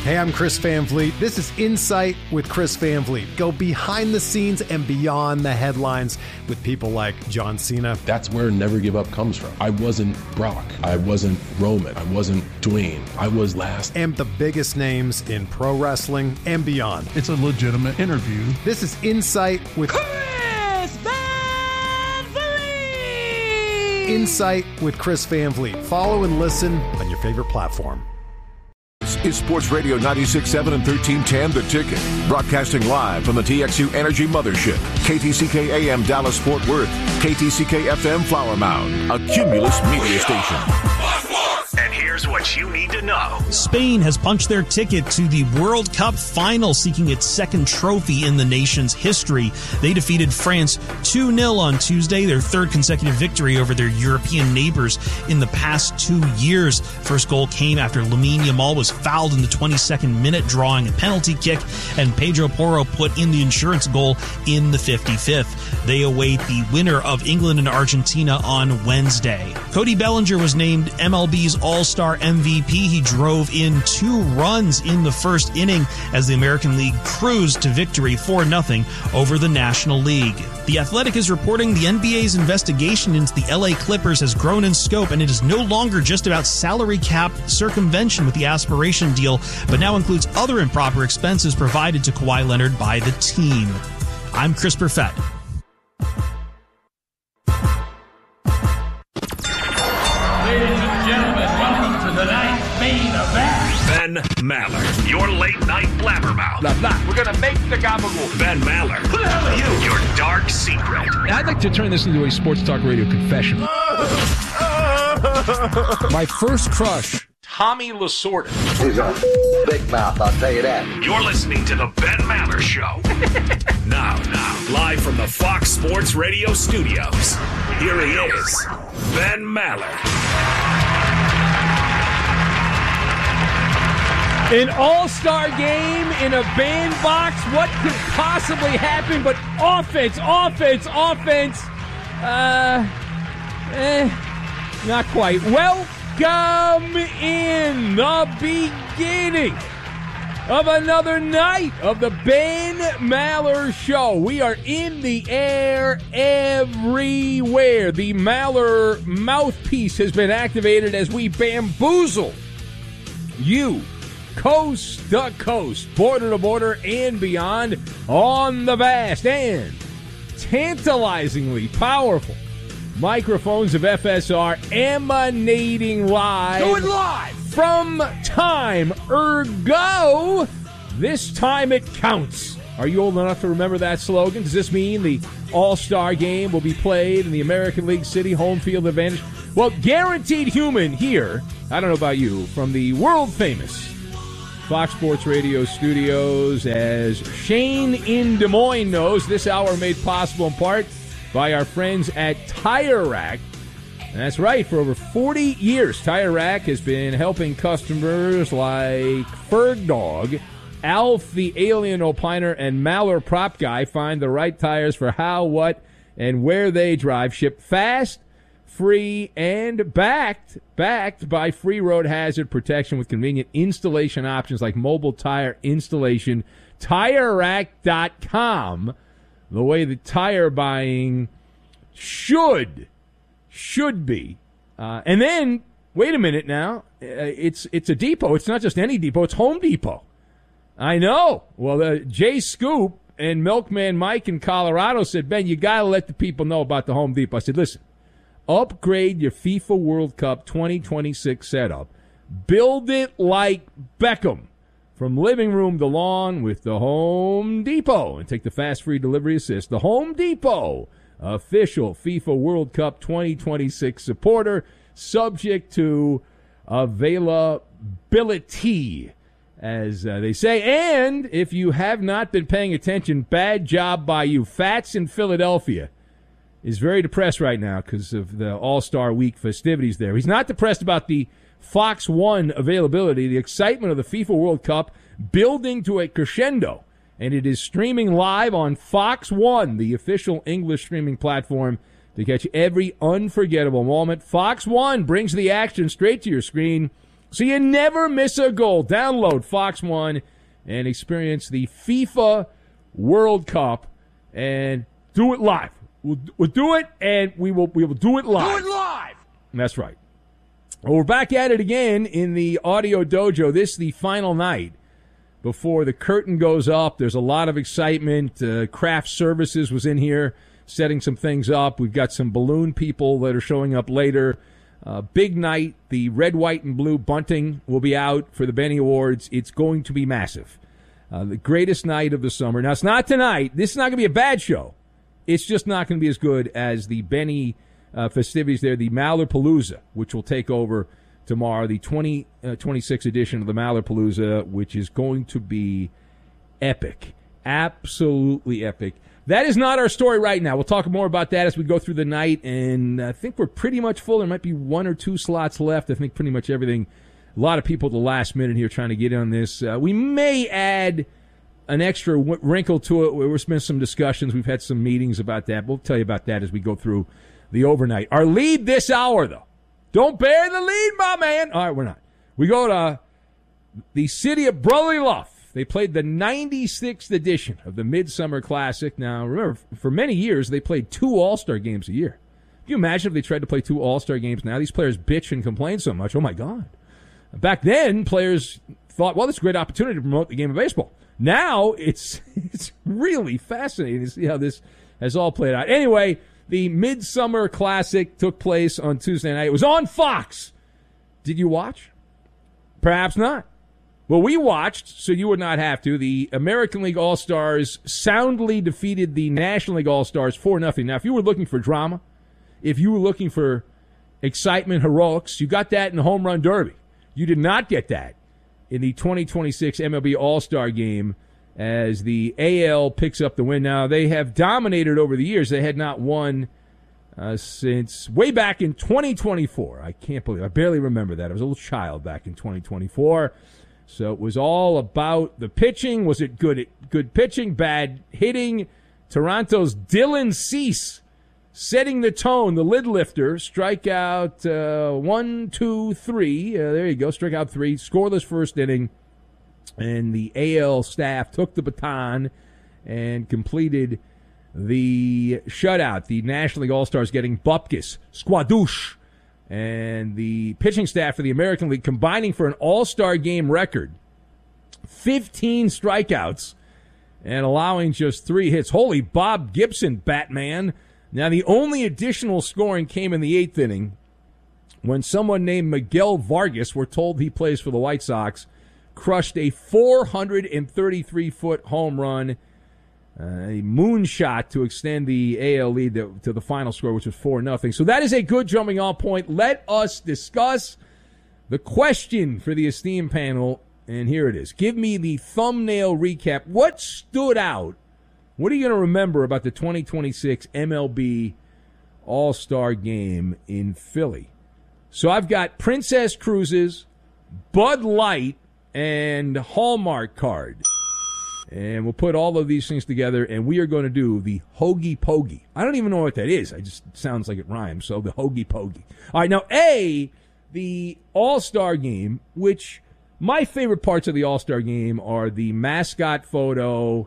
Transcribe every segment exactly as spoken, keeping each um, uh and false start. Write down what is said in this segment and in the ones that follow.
Hey, I'm Chris Van Vliet. This is Insight with Chris Van Vliet. Go behind the scenes and beyond the headlines with people like John Cena. That's where Never Give Up comes from. I wasn't Brock. I wasn't Roman. I wasn't Dwayne. I was last. And the biggest names in pro wrestling and beyond. It's a legitimate interview. This is Insight with Chris Van Vliet. Insight with Chris Van Vliet. Follow and listen on your favorite platform. Is Sports Radio ninety-six point seven and thirteen ten The Ticket. Broadcasting live from the T X U Energy Mothership. K T C K A M Dallas Fort Worth. K T C K F M Flower Mound. A Cumulus media station. And here's what you need to know. Spain has punched their ticket to the World Cup final, seeking its second trophy in the nation's history. They defeated France two nil on Tuesday, their third consecutive victory over their European neighbors in the past two years. First goal came after Lamine Yamal was fouled in the twenty-second minute, drawing a penalty kick, and Pedro Porro put in the insurance goal in the fifty-fifth. They await the winner of England and Argentina on Wednesday. Cody Bellinger was named M L B's All-Star M V P. He drove in two runs in the first inning as the American League cruised to victory four nothing over the National League. The Athletic is reporting the N B A's investigation into the L A Clippers has grown in scope, and it is no longer just about salary cap circumvention with the aspiration deal, but now includes other improper expenses provided to Kawhi Leonard by the team. I'm Chris Perfett. Ladies and gentlemen, welcome to tonight's main event. Ben Maller, your late night blabbermouth. Blah, blah. We're going to make the gabagool. Ben Maller. Who the hell are you? Your dark secret. I'd like to turn this into a sports talk radio confession. My first crush, Tommy Lasorda. He's a big mouth, I'll tell you that. You're listening to the Ben Maller Show. now, now, live from the Fox Sports Radio studios, here he is, Ben Maller. An all-star game in a bandbox. What could possibly happen but offense, offense, offense? Uh, eh, not quite. Welcome in the beginning of another night of the Ben Maller Show. We are in the air everywhere. The Maller mouthpiece has been activated as we bamboozle you coast to coast, border to border, and beyond on the vast and tantalizingly powerful microphones of F S R, emanating live. Do it live! From Time Ergo, this time it counts. Are you old enough to remember that slogan? Does this mean the All-Star game will be played in the American League City home field advantage? Well, Guaranteed Human here, I don't know about you, from the world-famous Fox Sports Radio studios, as Shane in Des Moines knows, this hour made possible in part by our friends at Tire Rack. And that's right, for over forty years, Tire Rack has been helping customers like Ferg Dog, Alf the Alien Opiner, and Maller Prop Guy find the right tires for how, what, and where they drive. Shipped fast, free, and backed, backed by free road hazard protection with convenient installation options like mobile tire installation. Tire Rack dot com, the way the tire buying should, should be. Uh, and then, wait a minute now, uh, it's it's a depot. It's not just any depot, it's Home Depot. I know. Well, uh, Jay Scoop and Milkman Mike in Colorado said, Ben, you got to let the people know about the Home Depot. I said, listen, upgrade your FIFA World Cup twenty twenty-six setup. Build it like Beckham. From living room to lawn with the Home Depot. And take the fast free delivery assist. The Home Depot, official FIFA World Cup twenty twenty-six supporter, subject to availability, as uh, they say. And if you have not been paying attention, bad job by you. Fats in Philadelphia is very depressed right now because of the All-Star Week festivities there. He's not depressed about the Fox One availability, the excitement of the FIFA World Cup building to a crescendo. And it is streaming live on Fox One, the official English streaming platform, to catch every unforgettable moment. Fox One brings the action straight to your screen. So you never miss a goal. Download Fox One and experience the FIFA World Cup and do it live. We'll, we'll do it, and we will we will do it live. Do it live! That's right. Well, we're back at it again in the Audio Dojo. This is the final night before the curtain goes up. There's a lot of excitement. Uh, Craft Services was in here setting some things up. We've got some balloon people that are showing up later. Uh, big night. The red, white, and blue bunting will be out for the Benny Awards. It's going to be massive. Uh, the greatest night of the summer. Now, it's not tonight. This is not going to be a bad show. It's just not going to be as good as the Benny uh, festivities there, the Mallerpalooza, which will take over tomorrow, the twenty twenty-six edition of the Mallerpalooza, which is going to be epic. Absolutely epic. That is not our story right now. We'll talk more about that as we go through the night, and I think we're pretty much full. There might be one or two slots left. I think pretty much everything. A lot of people at the last minute here trying to get in on this. Uh, we may add an extra w- wrinkle to it. We're spending some discussions. We've had some meetings about that. We'll tell you about that as we go through the overnight. Our lead this hour, though. Don't bear the lead, my man. All right, we're not. We go to the city of Brotherly Luff. They played the ninety-sixth edition of the Midsummer Classic. Now, remember, for many years, they played two All-Star games a year. Can you imagine if they tried to play two All-Star games now? These players bitch and complain so much. Oh, my God. Back then, players thought, well, this is a great opportunity to promote the game of baseball. Now, it's it's really fascinating to see how this has all played out. Anyway, the Midsummer Classic took place on Tuesday night. It was on Fox. Did you watch? Perhaps not. Well, we watched, so you would not have to. The American League All-Stars soundly defeated the National League All-Stars four nothing. Now, if you were looking for drama, if you were looking for excitement, heroics, you got that in the Home Run Derby. You did not get that in the twenty twenty-six M L B All-Star Game as the A L picks up the win. Now, they have dominated over the years. They had not won uh, since way back in twenty twenty-four. I can't believe it. I barely remember that. I was a little child back in twenty twenty-four. So it was all about the pitching. Was it good good pitching, bad hitting? Toronto's Dylan Cease setting the tone, the lid lifter. Strikeout uh, one, two, three. Uh, there you go, strikeout three. Scoreless first inning. And the A L staff took the baton and completed the shutout. The National League All-Stars getting Bupkis, Squadouche, and the pitching staff for the American League combining for an all-star game record, fifteen strikeouts, and allowing just three hits. Holy Bob Gibson, Batman. Now, the only additional scoring came in the eighth inning when someone named Miguel Vargas, we're told he plays for the White Sox, crushed a four hundred thirty-three foot home run, Uh, a moonshot to extend the A L lead to, to the final score, which was four nothing. So that is a good jumping off point. Let us discuss the question for the esteemed panel, and here it is. Give me the thumbnail recap. What stood out? What are you going to remember about the twenty twenty-six M L B All-Star Game in Philly? So I've got Princess Cruises, Bud Light, and Hallmark card. And we'll put all of these things together, and we are going to do the Hoagie Pogey. I don't even know what that is. It just sounds like it rhymes, so the Hoagie Pogey. All right, now, A, the All-Star Game, which my favorite parts of the All-Star Game are the mascot photo,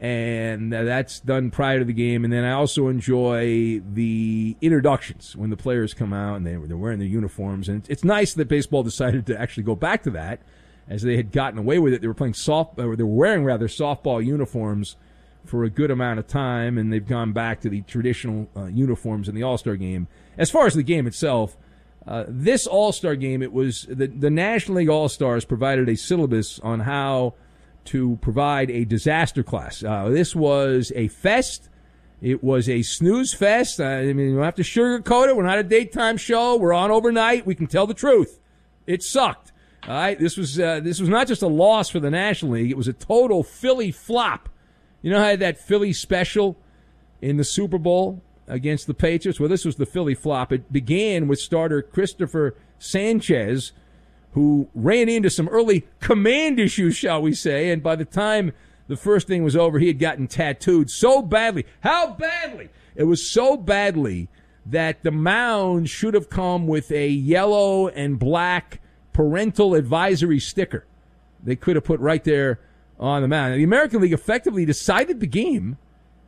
and that's done prior to the game. And then I also enjoy the introductions when the players come out, and they're wearing their uniforms. And it's nice that baseball decided to actually go back to that, as they had gotten away with it. They were playing soft, or they were wearing rather softball uniforms for a good amount of time, and they've gone back to the traditional uh, uniforms in the All-Star Game. As far as the game itself, uh, this All-Star Game, it was the, the National League All-Stars provided a syllabus on how to provide a disaster class. Uh, this was a fest. It was a snooze fest. I mean, you don't have to sugarcoat it. We're not a daytime show. We're on overnight. We can tell the truth. It sucked. All right, this was uh, this was not just a loss for the National League. It was a total Philly flop. You know how I had that Philly special in the Super Bowl against the Patriots? Well, this was the Philly flop. It began with starter Christopher Sanchez, who ran into some early command issues, shall we say, and by the time the first thing was over, he had gotten tattooed so badly. How badly? It was so badly that the mound should have come with a yellow and black parental advisory sticker they could have put right there on the mound. The American League effectively decided the game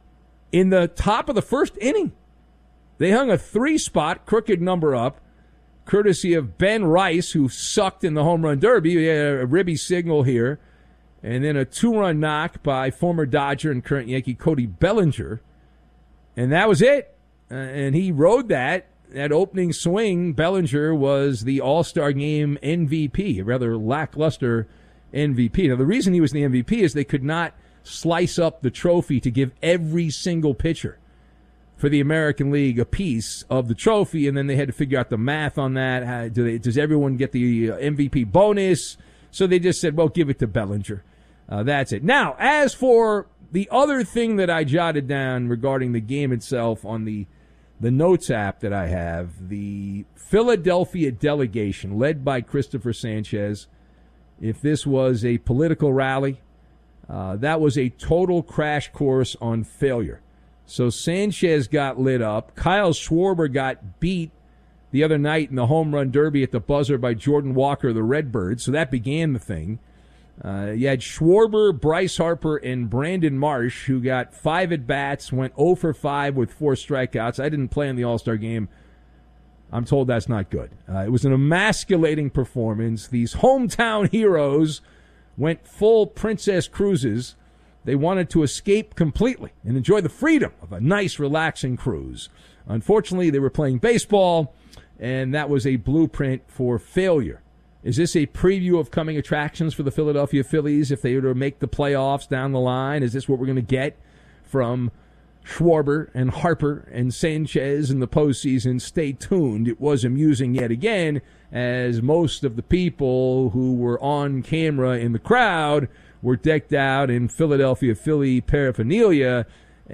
in the top of the first inning. They hung a three-spot crooked number up, courtesy of Ben Rice, who sucked in the home run derby. We had a ribby signal here. And then a two-run knock by former Dodger and current Yankee Cody Bellinger. And that was it. Uh, and he rode that. That opening swing, Bellinger was the All-Star Game M V P, a rather lackluster M V P. Now, the reason he was the M V P is they could not slice up the trophy to give every single pitcher for the American League a piece of the trophy, and then they had to figure out the math on that. How, do they, does everyone get the M V P bonus? So they just said, well, give it to Bellinger. Uh, that's it. Now, as for the other thing that I jotted down regarding the game itself on the the notes app that I have, the Philadelphia delegation led by Christopher Sanchez, if this was a political rally, uh, that was a total crash course on failure. So Sanchez got lit up. Kyle Schwarber got beat the other night in the home run derby at the buzzer by Jordan Walker of the Redbirds. So that began the thing. Uh, you had Schwarber, Bryce Harper, and Brandon Marsh, who got five at-bats, went oh for five with four strikeouts. I didn't play in the All-Star game. I'm told that's not good. Uh, it was an emasculating performance. These hometown heroes went full Princess Cruises. They wanted to escape completely and enjoy the freedom of a nice, relaxing cruise. Unfortunately, they were playing baseball, and that was a blueprint for failure. Is this a preview of coming attractions for the Philadelphia Phillies if they were to make the playoffs down the line? Is this what we're going to get from Schwarber and Harper and Sanchez in the postseason? Stay tuned. It was amusing yet again, as most of the people who were on camera in the crowd were decked out in Philadelphia Philly paraphernalia,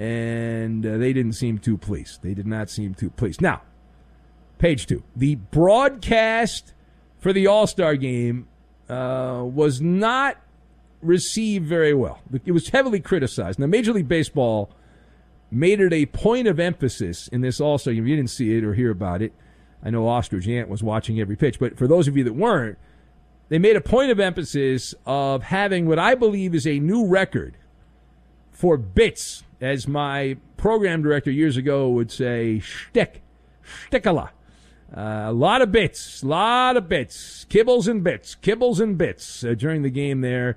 and uh, they didn't seem too pleased. They did not seem too pleased. Now, page two. The broadcast for the All-Star game uh, was not received very well. It was heavily criticized. Now, Major League Baseball made it a point of emphasis in this All-Star game. If you didn't see it or hear about it, I know Ostrich Ant was watching every pitch, but for those of you that weren't, they made a point of emphasis of having what I believe is a new record for bits, as my program director years ago would say, shtick, shtickala. Uh, a lot of bits, a lot of bits, kibbles and bits, kibbles and bits uh, during the game there,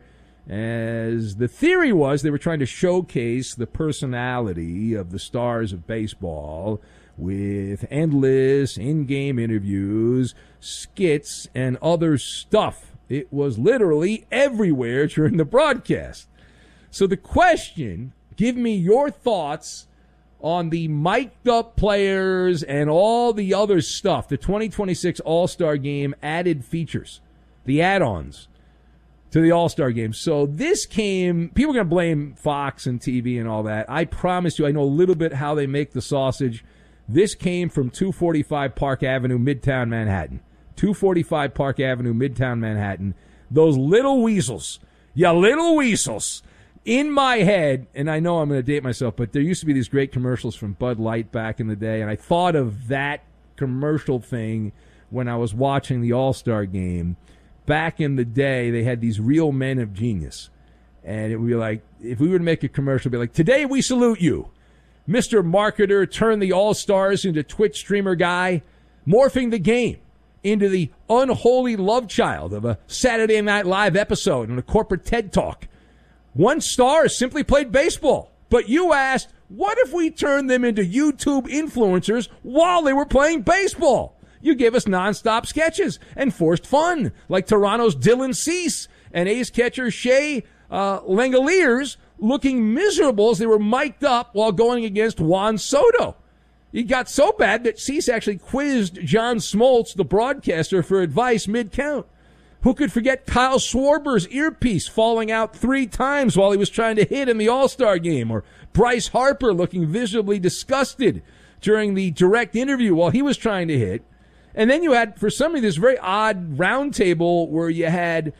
as the theory was they were trying to showcase the personality of the stars of baseball with endless in-game interviews, skits, and other stuff. It was literally everywhere during the broadcast. So the question, give me your thoughts on the mic'd up players and all the other stuff, the twenty twenty-six All-Star Game added features, the add-ons to the All-Star Game. So this came, people are going to blame Fox and T V and all that. I promise you, I know a little bit how they make the sausage. This came from two forty-five Park Avenue, Midtown Manhattan. two forty-five Park Avenue, Midtown Manhattan. Those little weasels, ya little weasels. In my head, and I know I'm going to date myself, but there used to be these great commercials from Bud Light back in the day, and I thought of that commercial thing when I was watching the All-Star Game. Back in the day, they had these real men of genius, and it would be like, if we were to make a commercial, it'd be like, today we salute you, Mister Marketer, turn the All-Stars into Twitch streamer guy, morphing the game into the unholy love child of a Saturday Night Live episode and a corporate TED Talk. One star simply played baseball. But you asked, what if we turned them into YouTube influencers while they were playing baseball? You gave us nonstop sketches and forced fun, like Toronto's Dylan Cease and A's catcher Shea uh, Langoliers looking miserable as they were mic'd up while going against Juan Soto. It got so bad that Cease actually quizzed John Smoltz, the broadcaster, for advice mid-count. Who could forget Kyle Schwarber's earpiece falling out three times while he was trying to hit in the All-Star Game? Or Bryce Harper looking visibly disgusted during the direct interview while he was trying to hit. And then you had, for some reason, this very odd roundtable where you had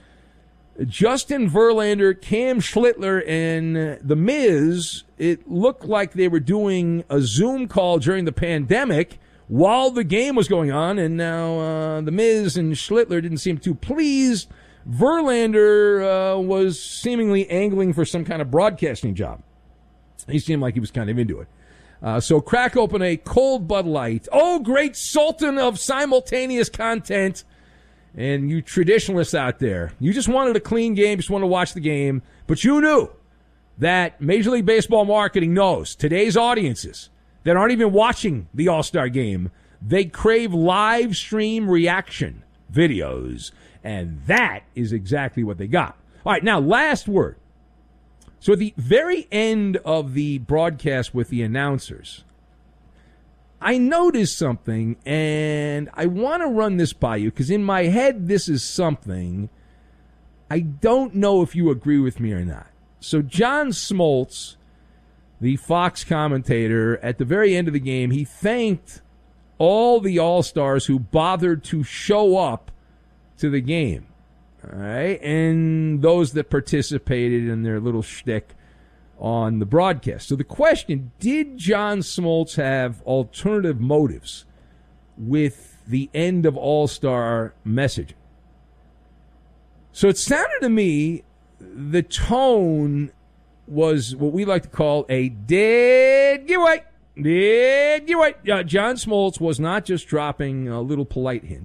Justin Verlander, Cam Schlittler, and The Miz. It looked like they were doing a Zoom call during the pandemic while the game was going on, and now uh, the Miz and Schlittler didn't seem too pleased. Verlander uh, was seemingly angling for some kind of broadcasting job. He seemed like he was kind of into it. Uh, so crack open a cold Bud Light. Oh, great sultan of simultaneous content. And you traditionalists out there, you just wanted a clean game, just wanted to watch the game, but you knew that Major League Baseball marketing knows today's audiences that aren't even watching the All-Star game, they crave live stream reaction videos. And that is exactly what they got. All right, now, last word. So at the very end of the broadcast with the announcers, I noticed something, and I want to run this by you, because in my head, this is something. I don't know if you agree with me or not. So John Smoltz, the Fox commentator, at the very end of the game, he thanked all the All-Stars who bothered to show up to the game, all right, and those that participated in their little shtick on the broadcast. So the question, did John Smoltz have alternative motives with the end of All-Star messaging? So it sounded to me the tone was what we like to call a dead giveaway. Dead giveaway. Uh, John Smoltz was not just dropping a little polite hint.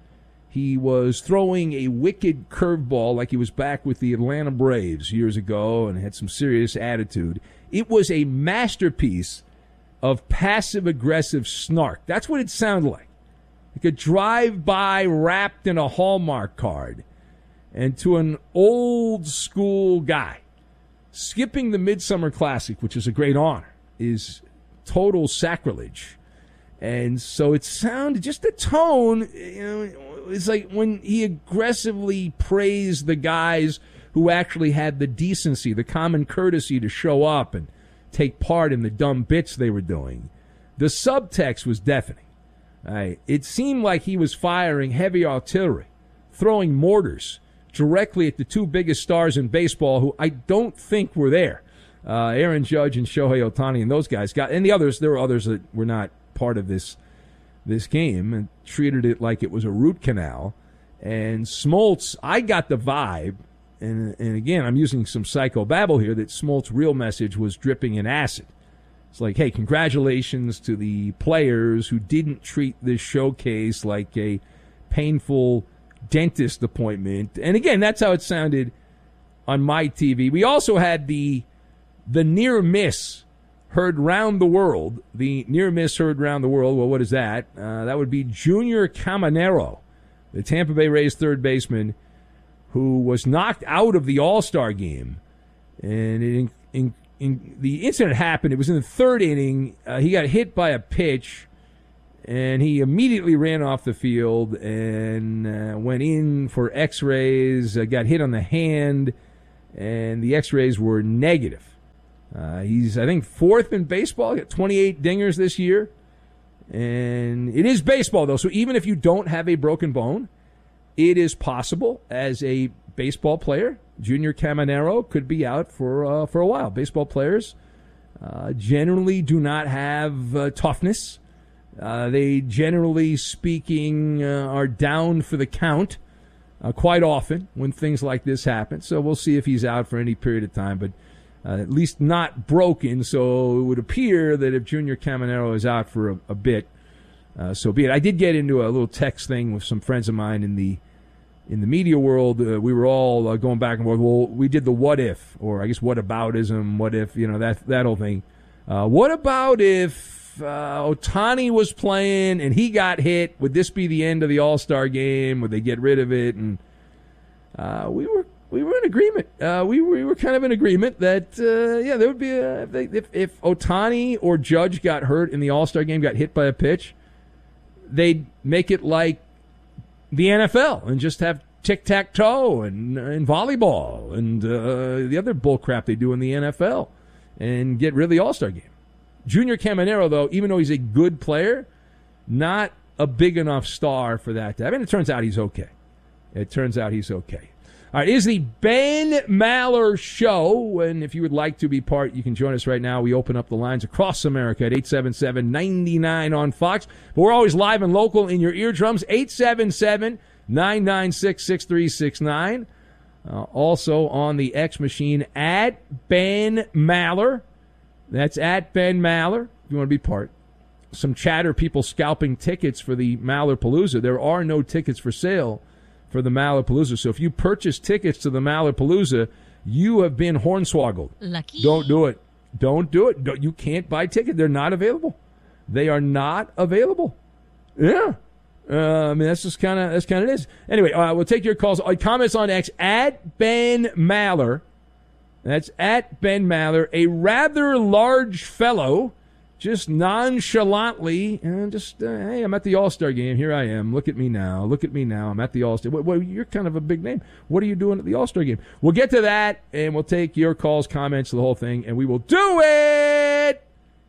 He was throwing a wicked curveball like he was back with the Atlanta Braves years ago and had some serious attitude. It was a masterpiece of passive-aggressive snark. That's what it sounded like. Like a drive-by wrapped in a Hallmark card. And to an old-school guy, skipping the Midsummer Classic, which is a great honor, is total sacrilege. And so it sounded, just the tone, you know, it's like when he aggressively praised the guys who actually had the decency, the common courtesy to show up and take part in the dumb bits they were doing. The subtext was deafening. Right? It seemed like he was firing heavy artillery, throwing mortars directly at the two biggest stars in baseball who I don't think were there. Uh, Aaron Judge and Shohei Ohtani and those guys got, and the others, there were others that were not part of this this game and treated it like it was a root canal. And Smoltz, I got the vibe, and and again, I'm using some psychobabble here, that Smoltz's real message was dripping in acid. It's like, hey, congratulations to the players who didn't treat this showcase like a painful dentist appointment. And again, that's how it sounded on my T V. We also had the the near miss heard round the world. The near miss heard round the world. Well, what is that? Uh, that would be Junior Caminero, the Tampa Bay Rays third baseman, who was knocked out of the All-Star game. And it, in, in, in, the incident happened. It was in the third inning. Uh, he got hit by a pitch, and he immediately ran off the field and uh, went in for x-rays, uh, got hit on the hand, and the x-rays were negative. Uh, he's, I think, fourth in baseball. Got twenty-eight dingers this year. And it is baseball, though. So even if you don't have a broken bone, it is possible as a baseball player. Junior Caminero could be out for uh, for a while. Baseball players uh, generally do not have uh, toughness. Uh, they, generally speaking, uh, are down for the count uh, quite often when things like this happen. So we'll see if he's out for any period of time. But Uh, at least not broken, so it would appear that if Junior Caminero is out for a, a bit, uh, so be it. I did get into a little text thing with some friends of mine in the in the media world. Uh, we were all uh, going back and forth. Well, we did the what if, or I guess what aboutism, what if, you know, that that whole thing. Uh, what about if uh, Ohtani was playing and he got hit? Would this be the end of the All-Star game? Would they get rid of it? And uh, we were We were in agreement. Uh, we, were, we were kind of in agreement that, uh, yeah, there would be a, if, if Ohtani or Judge got hurt in the All-Star game, got hit by a pitch, they'd make it like the N F L and just have tic-tac-toe and, and volleyball and uh, the other bull crap they do in the N F L and get rid of the All-Star game. Junior Caminero, though, even though he's a good player, not a big enough star for that. I mean, it turns out he's okay. It turns out he's okay. All right, it is the Ben Maller Show, and if you would like to be part, you can join us right now. We open up the lines across America at eight seven seven, nine nine on Fox. But we're always live and local in your eardrums, eight seven seven, nine nine six, six three six nine. Uh, also on the X machine, at Ben Maller. That's at Ben Maller, if you want to be part. Some chatter, people scalping tickets for the Maller Palooza. There are no tickets for sale for the Maller Palooza. So if you purchase tickets to the Maller Palooza, you have been hornswoggled. Lucky. Don't do it. Don't do it. Don't, you can't buy tickets. They're not available. They are not available. Yeah. Uh, I mean, that's just kind of that's kind of it is. Anyway, uh, we'll take your calls. Uh, comments on X, at Ben Maller. That's at Ben Maller, a rather large fellow, just nonchalantly, and just, uh, hey, I'm at the All-Star game. Here I am. Look at me now. Look at me now. I'm at the All-Star. Well, well, you're kind of a big name. What are you doing at the All-Star game? We'll get to that, and we'll take your calls, comments, the whole thing, and we will do it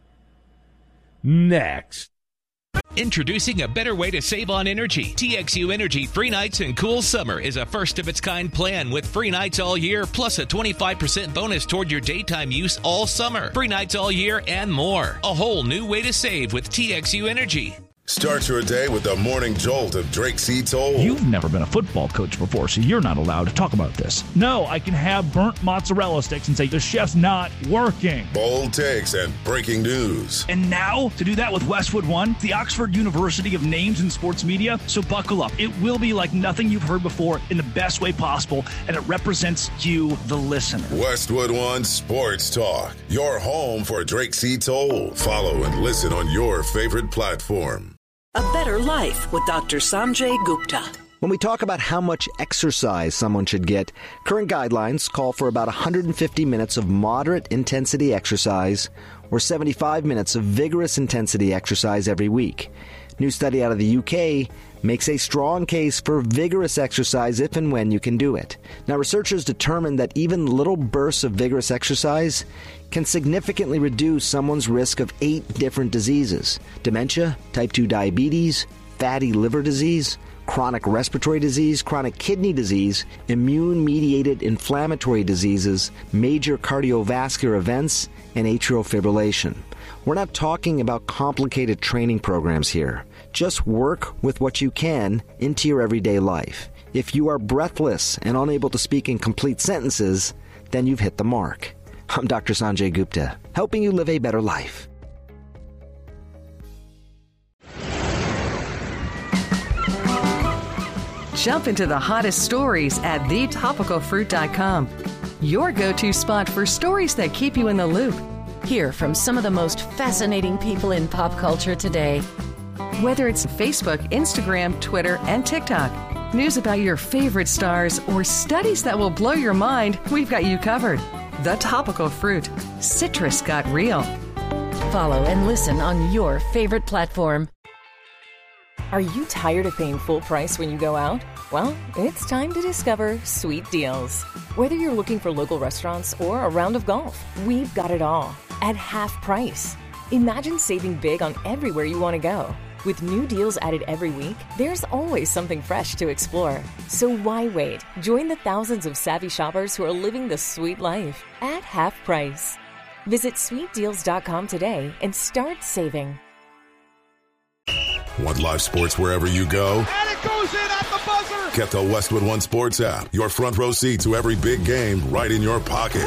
next. Introducing a better way to save on energy. T X U Energy Free Nights and Cool Summer is a first-of-its-kind plan with free nights all year, plus a twenty-five percent bonus toward your daytime use all summer. Free nights all year and more. A whole new way to save with T X U Energy. Start your day with the morning jolt of Drake C. Toll. You've never been a football coach before, so you're not allowed to talk about this. No, I can have burnt mozzarella sticks and say the chef's not working. Bold takes and breaking news. And now, to do that with Westwood One, the Oxford University of Names in Sports Media. So buckle up. It will be like nothing you've heard before in the best way possible, and it represents you, the listener. Westwood One Sports Talk, your home for Drake C. Toll. Follow and listen on your favorite platform. A Better Life with Doctor Sanjay Gupta. When we talk about how much exercise someone should get, current guidelines call for about one hundred fifty minutes of moderate intensity exercise or seventy-five minutes of vigorous intensity exercise every week. New study out of the U K makes a strong case for vigorous exercise if and when you can do it. Now, researchers determined that even little bursts of vigorous exercise can significantly reduce someone's risk of eight different diseases: dementia, type two diabetes, fatty liver disease, chronic respiratory disease, chronic kidney disease, immune-mediated inflammatory diseases, major cardiovascular events, and atrial fibrillation. We're not talking about complicated training programs here. Just work with what you can into your everyday life. If you are breathless and unable to speak in complete sentences, then you've hit the mark. I'm Doctor Sanjay Gupta, helping you live a better life. Jump into the hottest stories at the topical fruit dot com. Your go-to spot for stories that keep you in the loop. Hear from some of the most fascinating people in pop culture today. Whether it's Facebook, Instagram, Twitter, and TikTok, news about your favorite stars, or studies that will blow your mind, we've got you covered. The Topical Fruit. Citrus got real. Follow and listen on your favorite platform. Are you tired of paying full price when you go out? Well, it's time to discover Sweet Deals. Whether you're looking for local restaurants or a round of golf, we've got it all at half price. Imagine saving big on everywhere you want to go. With new deals added every week, there's always something fresh to explore. So why wait? Join the thousands of savvy shoppers who are living the sweet life at half price. Visit sweet deals dot com today and start saving. Want live sports wherever you go? And it goes in at the buzzer! Get the Westwood One Sports app. Your front row seat to every big game right in your pocket.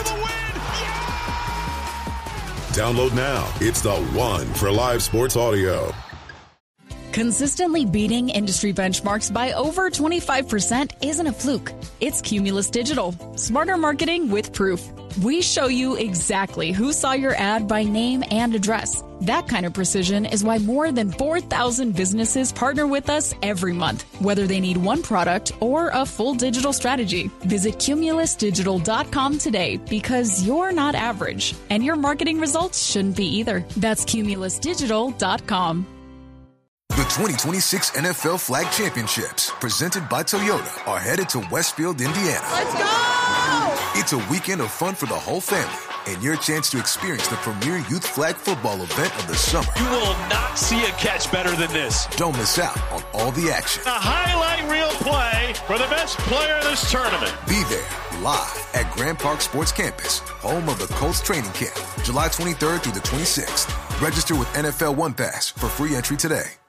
Download now. It's the one for live sports audio. Consistently beating industry benchmarks by over twenty-five percent isn't a fluke. It's Cumulus Digital. Smarter marketing with proof. We show you exactly who saw your ad by name and address. That kind of precision is why more than four thousand businesses partner with us every month, whether they need one product or a full digital strategy. Visit cumulus digital dot com today, because you're not average, and your marketing results shouldn't be either. That's cumulus digital dot com. The twenty twenty-six N F L Flag Championships, presented by Toyota, are headed to Westfield, Indiana. Let's go! It's a weekend of fun for the whole family, and your chance to experience the premier youth flag football event of the summer. You will not see a catch better than this. Don't miss out on all the action. A highlight reel play for the best player in this tournament. Be there live at Grand Park Sports Campus, home of the Colts training camp, July twenty-third through the twenty-sixth. Register with N F L One Pass for free entry today.